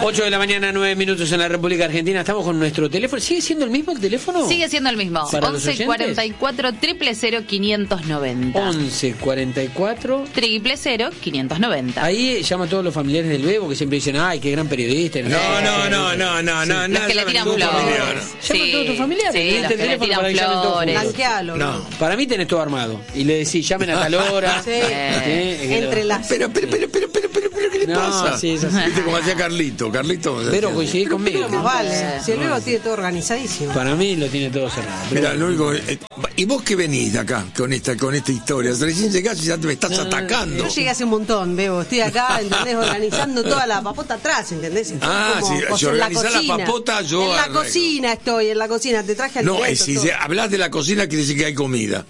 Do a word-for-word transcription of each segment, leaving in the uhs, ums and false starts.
ocho de la mañana, nueve minutos en la República Argentina. Estamos con nuestro teléfono. ¿Sigue siendo el mismo el teléfono? Sigue siendo el mismo. once cuarenta y cuatro, cero cero cero, quinientos noventa. once cuarenta y cuatro, cero cero cero, quinientos noventa. Ahí llama a todos los familiares del Bebo que siempre dicen, ay, qué gran periodista. No, no, no, no, no, no. Los que le tiran flores. Llama a todos tus familiares. Sí, los que le tiran flores. Blanquealo. No, para mí tenés todo armado. Y le decís, llamen a tal hora. Sí. Entre las... Pero, pero, pero, pero, pero, pero, pero, ¿qué le No, pasa? sí, es así. Viste como hacía Carlito, Carlito. Pero coincidís conmigo. Pero más vale. Si el Bebo tiene todo organizadísimo. Para mí lo tiene todo cerrado. Mira, lo único. Eh, ¿Y vos qué venís de acá con esta con esta historia? Recién llegás y ya te me estás no, atacando. Yo llegué hace un montón, Bebo. Estoy acá, ¿entendés? Organizando toda la papota atrás, ¿entendés? Estoy ah, como, si, como si organizás la, la papota, yo. En la arreglo. cocina estoy, en la cocina. Te traje al No, directo, si se, hablas de la cocina, quiere decir que hay comida.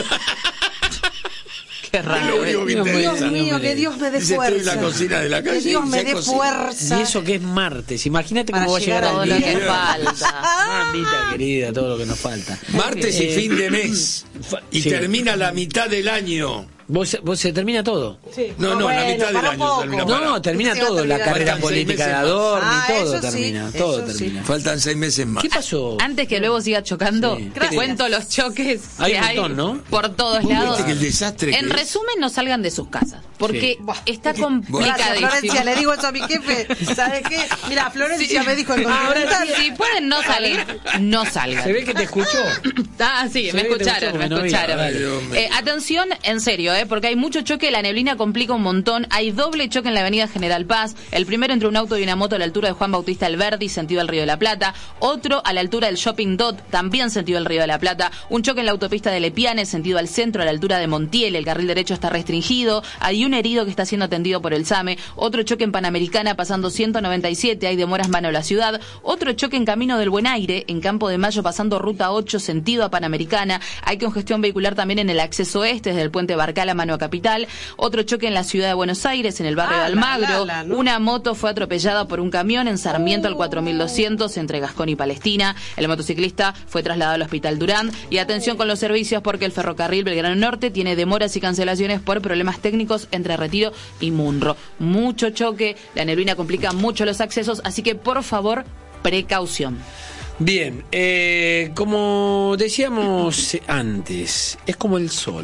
Qué raro. Dios mío, mío, que Dios me dé Dice, fuerza. Estoy en la cocina de la calle. Que Dios me dé fuerza. Y eso que es martes. Imagínate cómo va a llegar todo al lo día. que falta. Mamita querida, todo lo que nos falta. Martes y Eh, fin de mes. Y sí. termina la mitad del año. ¿Vos, vos se termina todo? Sí. No, no, bueno, la mitad del para año poco. termina. No, para. no, termina Sí, va a todo. La terminar. carrera Faltan seis política de meses más. Adorni, Ah, todo eso sí, termina. Todo eso sí. termina. Faltan seis meses más. ¿Qué pasó? Antes que luego siga chocando, Sí. te cuento los choques Hay que un hay montón, ¿no? por todos ¿Vos lados. viste que el desastre que En es? resumen, no salgan de sus casas, porque Sí. está Gracias, complicadísimo. Florencia, le digo eso a mi jefe. ¿Sabes qué? Mira, Florencia Sí. me dijo el Ahora, Continental. si pueden no salir, no salgan. ¿Se ve que te escuchó? Ah, sí, Se me ve que te escucharon, gustó, me porque no escucharon. vi. Ay, Dios mío. Eh, atención, en serio, eh, porque hay mucho choque, la neblina complica un montón. Hay doble choque en la avenida General Paz. El primero entre un auto y una moto a la altura de Juan Bautista Alberdi, sentido al Río de la Plata. Otro a la altura del Shopping Dot, también sentido al Río de la Plata. Un choque en la autopista de Lepiane, sentido al centro, a la altura de Montiel. El carril derecho está restringido. Hay un herido que está siendo atendido por el SAME. Otro choque en Panamericana, pasando ciento noventa y siete. Hay demoras mano a la ciudad. Otro choque en Camino del Buen Aire, en Campo de Mayo, pasando ruta ocho, sentido a Panamericana. Hay congestión vehicular también en el acceso este, desde el puente Barcal a mano a Capital. Otro choque en la ciudad de Buenos Aires, en el barrio Ah, de Almagro. la, la, la, ¿no? Una moto fue atropellada por un camión en Sarmiento al cuatro mil doscientos, entre Gascón y Palestina. El motociclista fue trasladado al Hospital Durán. Y atención con los servicios, porque el ferrocarril Belgrano Norte tiene demoras y cancelaciones por problemas técnicos entre Retiro y Munro. Mucho choque, la neblina complica mucho los accesos, así que por favor, precaución. Bien, eh, como decíamos antes, es como el sol.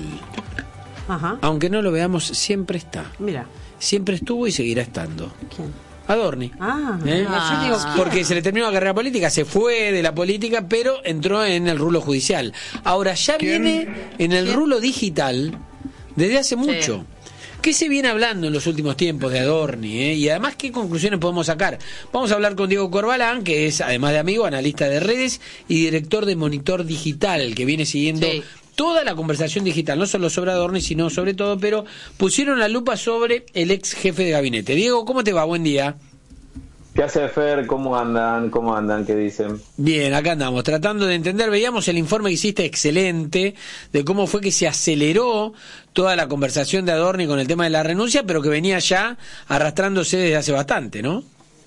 Ajá. Aunque no lo veamos, siempre está. Mira. Siempre estuvo y seguirá estando. ¿Quién? Adorni. Ah, ¿Eh? ah, yo digo, ¿quién? Porque se le terminó la carrera política, se fue de la política, pero entró en el rulo judicial. Ahora ya ¿Quién? viene en el ¿Quién? rulo digital desde hace mucho. ¿Qué se viene hablando en los últimos tiempos de Adorni? ¿eh? Y además, ¿qué conclusiones podemos sacar? Vamos a hablar con Diego Corbalán, que es, además de amigo, analista de redes y director de Monitor Digital, que viene siguiendo Sí. toda la conversación digital, no solo sobre Adorni, sino sobre todo, pero pusieron la lupa sobre el ex jefe de gabinete. Diego, ¿cómo te va? Buen día. ¿Qué hace Fer? ¿Cómo andan? ¿Cómo andan? ¿Qué dicen? Bien, acá andamos, tratando de entender. Veíamos el informe que hiciste excelente de cómo fue que se aceleró toda la conversación de Adorni con el tema de la renuncia, pero que venía ya arrastrándose desde hace bastante, ¿no?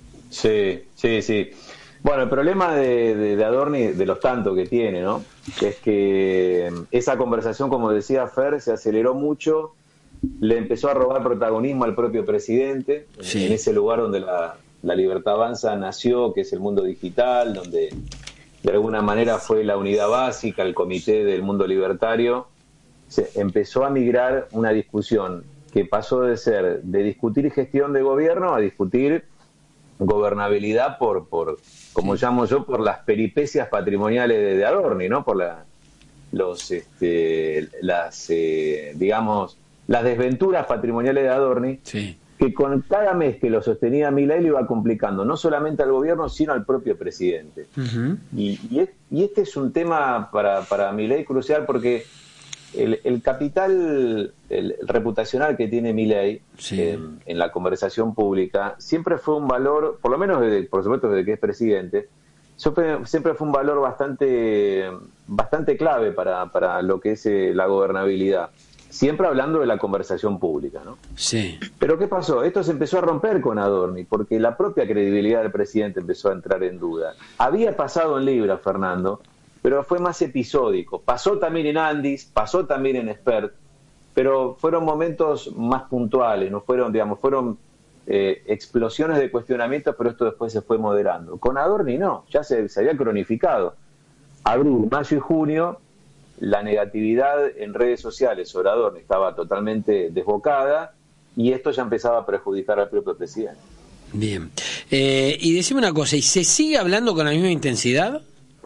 Sí, sí, sí. Bueno, el problema de, de, de Adorni, de los tantos que tiene, ¿no? Es que esa conversación, como decía Fer, se aceleró mucho, le empezó a robar protagonismo al propio presidente, Sí. en ese lugar donde la, la Libertad Avanza nació, que es el mundo digital, donde de alguna manera fue la unidad básica, el comité del mundo libertario. Se empezó a migrar una discusión que pasó de ser de discutir gestión de gobierno a discutir gobernabilidad por, por como Sí. llamo yo, por las peripecias patrimoniales de, de Adorni, ¿no? Por la, los, este, las, eh, digamos, las desventuras patrimoniales de Adorni, Sí. que con cada mes que lo sostenía Milei lo iba complicando, no solamente al gobierno, sino al propio presidente. Uh-huh. Y, y, es, y este es un tema para, para Milei crucial porque el, el capital el, el reputacional que tiene Milei Sí. eh, en la conversación pública siempre fue un valor, por lo menos desde, por supuesto desde que es presidente, siempre, siempre fue un valor bastante, bastante clave para, para lo que es eh, la gobernabilidad. Siempre hablando de la conversación pública, ¿no? Sí. Pero ¿qué pasó? Esto se empezó a romper con Adorni, porque la propia credibilidad del presidente empezó a entrar en duda. Había pasado en Libra, Fernando, pero fue más episódico. Pasó también en Andis, pasó también en Expert, pero fueron momentos más puntuales, no fueron, digamos, fueron eh, explosiones de cuestionamientos, pero esto después se fue moderando. Con Adorni no, ya se, se había cronificado. Abril, mayo y junio, la negatividad en redes sociales sobre Adorni estaba totalmente desbocada y esto ya empezaba a perjudicar al propio presidente. Bien. Eh, y decime una cosa, ¿y se sigue hablando con la misma intensidad?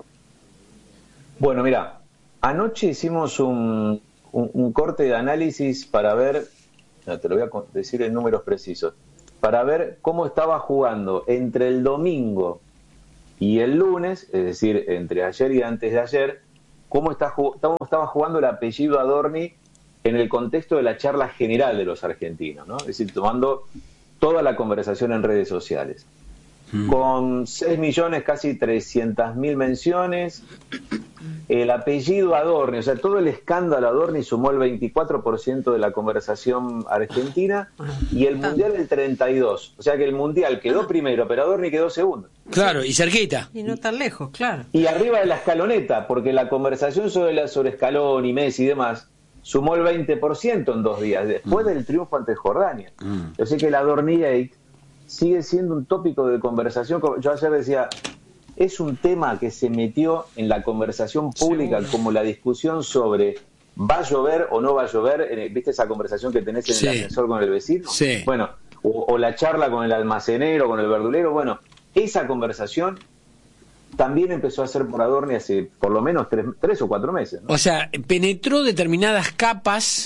Bueno, mira, anoche hicimos un, un, un corte de análisis para ver, no, te lo voy a decir en números precisos, para ver cómo estaba jugando entre el domingo y el lunes, es decir, entre ayer y antes de ayer, cómo, está, cómo estaba jugando el apellido Adorni en el contexto de la charla general de los argentinos, ¿no? Es decir, tomando toda la conversación en redes sociales. Mm. Con seis millones, casi trescientas mil menciones, el apellido Adorni, o sea, todo el escándalo Adorni sumó el veinticuatro por ciento de la conversación argentina y el Mundial el treinta y dos por ciento. O sea que el Mundial quedó primero, pero Adorni quedó segundo. Claro, y cerquita. Y no tan lejos, claro. Y arriba de la escaloneta, porque la conversación sobre, la, sobre Scaloni, Messi y demás sumó el veinte por ciento en dos días, después mm. del triunfo ante Jordania. Mm. Yo sé que el Adornigate sigue siendo un tópico de conversación. Yo ayer decía, es un tema que se metió en la conversación pública, sí, como la discusión sobre ¿va a llover o no va a llover? ¿Viste esa conversación que tenés en sí. el ascensor con el vecino? Sí. Bueno, o, o la charla con el almacenero, con el verdulero. Bueno, esa conversación también empezó a ser por Adorni hace por lo menos tres, tres o cuatro meses, ¿no? O sea, penetró determinadas capas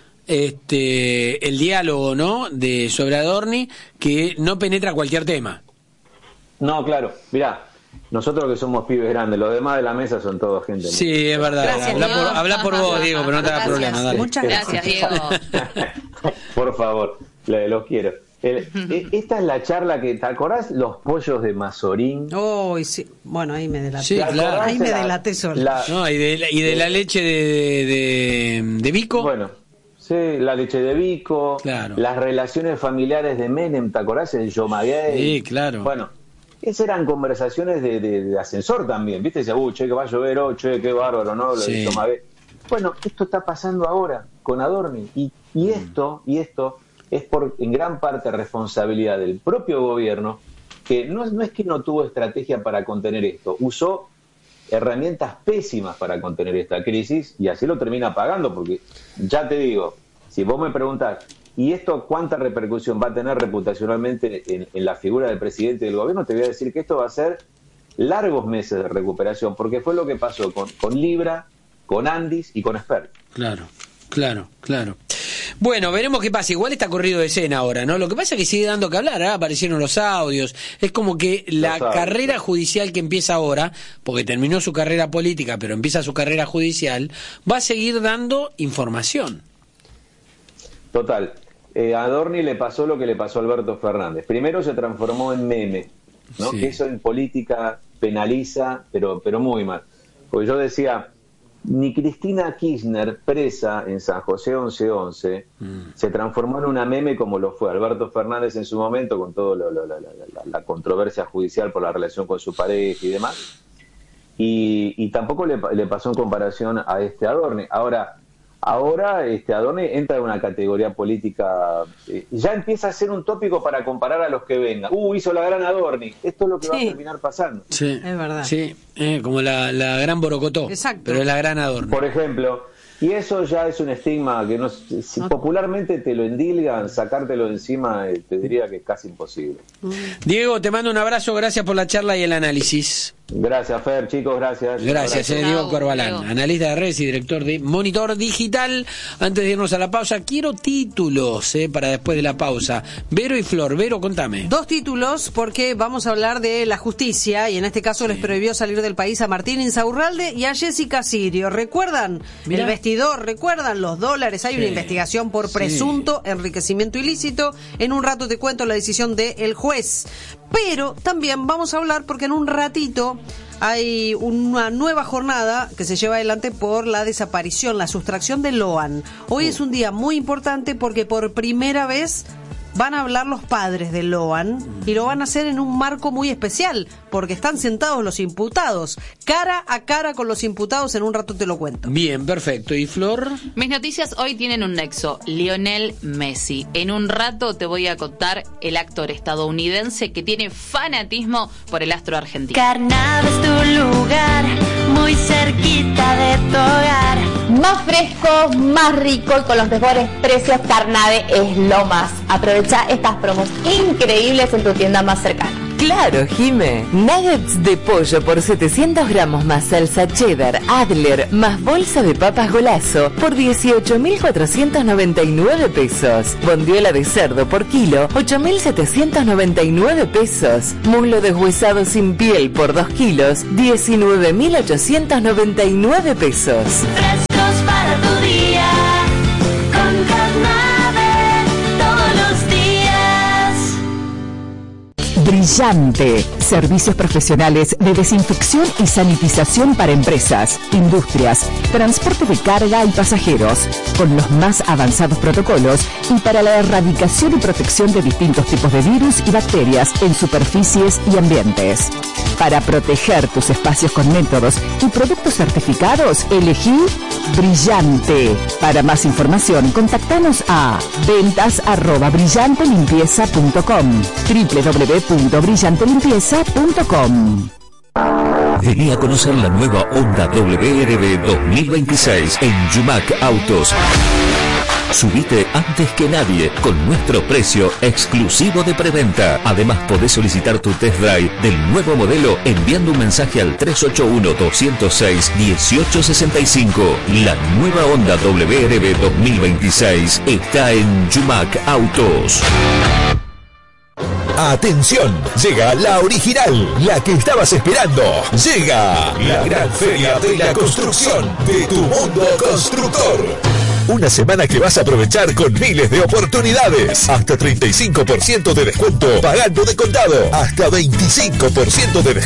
este el diálogo, ¿no?, de sobre Adorni, que no penetra cualquier tema. No, claro. Mirá, nosotros que somos pibes grandes, los demás de la mesa son todos gente. Sí, muy... es verdad. Gracias, habla, por, habla por vos, Diego, pero no te hagas problema. Dale. Muchas gracias, Diego. Por favor, los quiero. El, esta es la charla que, ¿te acordás? Los pollos de Mazorín. Oh, sí. Bueno, ahí me delaté. Sí, claro. Ahí me delaté solo. La... No, y de, y de la leche de, de, de Vico. Bueno, sí, la leche de Vico. Claro. Las relaciones familiares de Menem, ¿te acordás? El Yomaguey. Sí, claro. Bueno, esas eran conversaciones de, de, de ascensor también, ¿viste? Decía, uy, che, que va a llover, oh, che, qué bárbaro, ¿no? Lo sí. de Yomaguey. Bueno, esto está pasando ahora con Adorni. Y, y esto, y esto... es por en gran parte responsabilidad del propio gobierno, que no, no es que no tuvo estrategia para contener esto, usó herramientas pésimas para contener esta crisis y así lo termina pagando, porque ya te digo, si vos me preguntás, ¿y esto cuánta repercusión va a tener reputacionalmente en, en la figura del presidente del gobierno? Te voy a decir que esto va a ser largos meses de recuperación, porque fue lo que pasó con, con Libra, con Andis y con Spert. Claro, claro, claro. Bueno, veremos qué pasa. Igual está corrido de escena ahora, ¿no? Lo que pasa es que sigue dando que hablar, ¿eh? Aparecieron los audios. Es como que la carrera judicial que empieza ahora, porque terminó su carrera política, pero empieza su carrera judicial, va a seguir dando información. Total. Eh, a Adorni le pasó lo que le pasó a Alberto Fernández. Primero se transformó en meme, ¿no? Sí. Que eso en política penaliza, pero, pero muy mal. Porque yo decía... Ni Cristina Kirchner, presa en San José once once, mm. se transformó en una meme como lo fue Alberto Fernández en su momento, con toda la, la, la, la, la controversia judicial por la relación con su pareja y demás. Y, y tampoco le, le pasó en comparación a este Adorni. Ahora, ahora este Adorni entra en una categoría política, eh, ya empieza a ser un tópico para comparar a los que vengan. Uh, hizo la gran Adorni. Esto es lo que sí. va a terminar pasando. Sí, es verdad. Sí, eh, como la, la gran Borocotó. Exacto. Pero es la gran Adorni. Por ejemplo, y eso ya es un estigma que no, si no. popularmente te lo endilgan, sacártelo de encima, eh, te diría que es casi imposible. Diego, te mando un abrazo, gracias por la charla y el análisis. Gracias, Fer, chicos, gracias. Gracias, eh, Diego Corbalán, Diego. Analista de redes y director de Monitor Digital. Antes de irnos a la pausa, quiero títulos eh, para después de la pausa. Vero y Flor. Vero, contame. Dos títulos, porque vamos a hablar de la justicia, y en este caso sí. les prohibió salir del país a Martín Insaurralde y a Jessica Sirio. ¿Recuerdan Mirá. el vestidor? ¿Recuerdan los dólares? Hay sí. una investigación por presunto sí. enriquecimiento ilícito. En un rato te cuento la decisión del juez. Pero también vamos a hablar, porque en un ratito hay una nueva jornada que se lleva adelante por la desaparición, la sustracción de Loan. Hoy uh. es un día muy importante porque por primera vez van a hablar los padres de Loan y lo van a hacer en un marco muy especial, porque están sentados los imputados, cara a cara con los imputados. En un rato te lo cuento. Bien, perfecto. ¿Y Flor? Mis noticias hoy tienen un nexo, Lionel Messi. En un rato te voy a contar el actor estadounidense que tiene fanatismo por el astro argentino. Carnave es tu lugar, muy cerquita de tu hogar. Más fresco, más rico y con los mejores precios, Carnave es lo más. Aprovecha estas promos increíbles en tu tienda más cercana. Claro, Jime. Nuggets de pollo por setecientos gramos más salsa cheddar, Adler, más bolsa de papas Golazo por dieciocho mil cuatrocientos noventa y nueve pesos. Bondiola de cerdo por kilo, ocho mil setecientos noventa y nueve pesos. Muslo deshuesado sin piel por dos kilos, diecinueve mil ochocientos noventa y nueve pesos. Frescos para tu día, con Carnave todos los días. Brillante. Servicios profesionales de desinfección y sanitización para empresas, industrias, transporte de carga y pasajeros, con los más avanzados protocolos y para la erradicación y protección de distintos tipos de virus y bacterias en superficies y ambientes. Para proteger tus espacios con métodos y productos certificados, elegí Brillante. Para más información, contactanos a ventas arroba brillante limpieza punto com, doble u doble u doble u punto brillante limpieza punto com. Vení a conocer la nueva Honda W R V dos mil veintiséis en Yumac Autos. Subite antes que nadie con nuestro precio exclusivo de preventa. Además podés solicitar tu test drive del nuevo modelo enviando un mensaje al tres ocho uno, dos cero seis, uno ocho seis cinco. La nueva Honda W R V dos mil veintiséis está en Yumac Autos. Atención, llega la original, la que estabas esperando. Llega la gran feria de la construcción de Tu Mundo Constructor. Una semana que vas a aprovechar con miles de oportunidades. Hasta treinta y cinco por ciento de descuento pagando de contado. Hasta veinticinco por ciento de descuento